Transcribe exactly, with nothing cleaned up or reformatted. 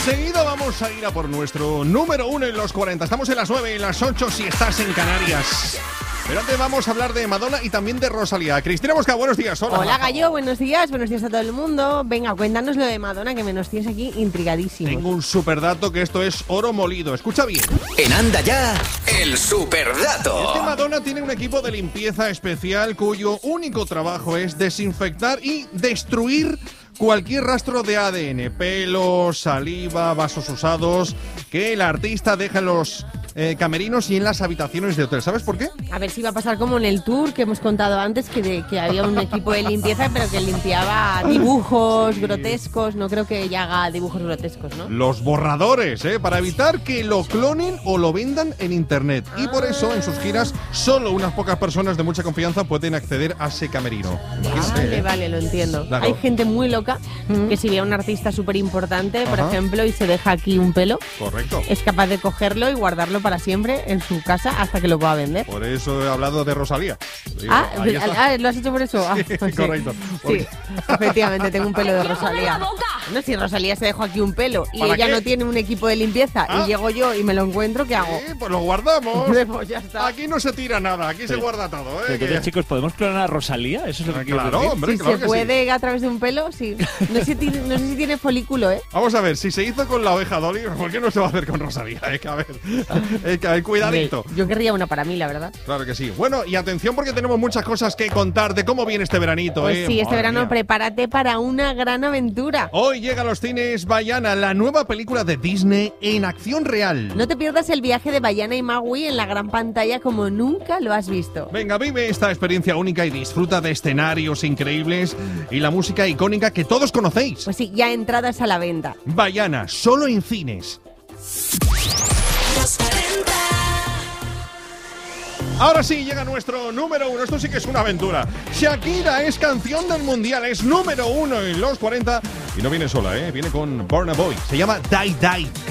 Enseguida vamos a ir a por nuestro número uno en los cuarenta. Estamos en las nueve y en las ocho si estás en Canarias. Pero antes vamos a hablar de Madonna y también de Rosalía. Cristina Mosca, buenos días. Hola. Hola, Gallo, buenos días. Buenos días a todo el mundo. Venga, cuéntanos lo de Madonna, que me nos tienes aquí intrigadísimos. Tengo un superdato que esto es oro molido. Escucha bien. En Anda Ya, el superdato. Es que Madonna tiene un equipo de limpieza especial cuyo único trabajo es desinfectar y destruir cualquier rastro de A D N, pelo, saliva, vasos usados, que el artista deja en los eh, camerinos y en las habitaciones de hotel. ¿Sabes por qué? A ver si va a pasar como en el tour que hemos contado antes, que, de, que había un equipo de limpieza, pero que limpiaba dibujos grotescos. No creo que ella haga dibujos grotescos, ¿no? Los borradores, ¿eh? Para evitar que lo clonen o lo vendan en internet. Y por eso, en sus giras, solo unas pocas personas de mucha confianza pueden acceder a ese camerino. Vale, ¿eh? Vale, lo entiendo. Claro. Hay gente muy loca que si ve a un artista súper importante, por Ajá. ejemplo, y se deja aquí un pelo, Correcto. es capaz de cogerlo y guardarlo para siempre en su casa hasta que lo pueda vender. Por eso he hablado de Rosalía. Digo, Ah, ahí está. ah, ¿lo has hecho por eso? Ah, Sí, pues sí. correcto. Sí, efectivamente, tengo un pelo de Rosalía. No, si Rosalía se dejó aquí un pelo y ¿Para ella qué? no tiene un equipo de limpieza Ah. y llego yo y me lo encuentro, ¿qué hago? Sí, pues lo guardamos. Pues ya está. Aquí no se tira nada, aquí se Pero- guarda todo, ¿eh? Entonces, Que- chicos, ¿podemos clonar a Rosalía? Eso es lo que quiero Claro, decir. hombre, Si claro se que sí. puede a través de un pelo, sí. No sé, si tiene, no sé si tiene folículo, ¿eh? Vamos a ver, si se hizo con la oveja Dolly, ¿por qué no se va a hacer con Rosalía? Es que a ver, es que a ver, cuidadito. Hombre, yo querría una para mí, la verdad. Claro que sí. Bueno, y atención porque tenemos muchas cosas que contar de cómo viene este veranito, Pues ¿eh? sí, este Madre verano mía. prepárate para una gran aventura. Hoy llega a los cines Vaiana, la nueva película de Disney en acción real. No te pierdas el viaje de Vaiana y Maui en la gran pantalla como nunca lo has visto. Venga, vive esta experiencia única y disfruta de escenarios increíbles y la música icónica que todos conocéis. Pues sí, ya entradas a la venta. Vaiana, solo en cines. Ahora sí, llega nuestro número uno. Esto sí que es una aventura. Shakira es canción del mundial, es número uno en los cuarenta. Y no viene sola, ¿eh? Viene con Burna Boy. Se llama Die Die.